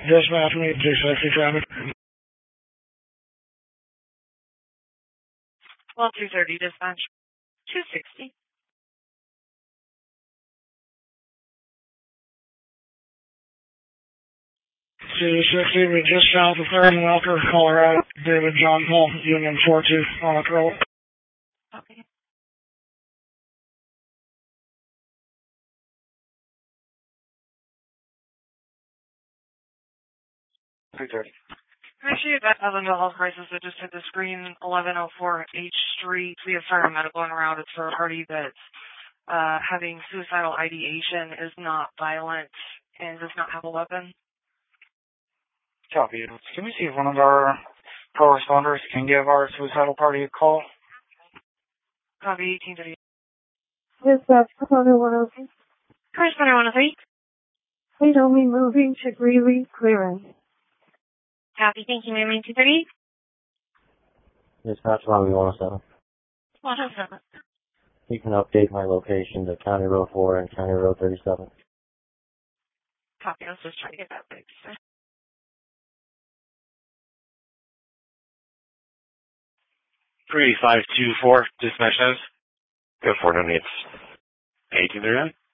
Dispatch me 260 traffic. Well, 230 dispatch. 260. 260, we just south of 3rd and Welker, Colorado. David John Paul, Union 42 on a roll. Okay. Appreciate that mental health crisis that just hit the screen. 1104 H Street. We have fire medical en route. It's for a party that's having suicidal ideation, is not violent, and does not have a weapon. Copy. Can we see if one of our co-responders can give our suicidal party a call? Copy 1830. Dispatch, Correspondent 103. Correspondent 103. Please only moving to Greeley clearing. Copy, thank you, ma'am. 1830. Dispatch Lobby 107. 107. You can update my location to County Road 4 and County Road 37. Copy, let's just try to get that fixed. 3524, dispatch says. Go for it, it's 1839.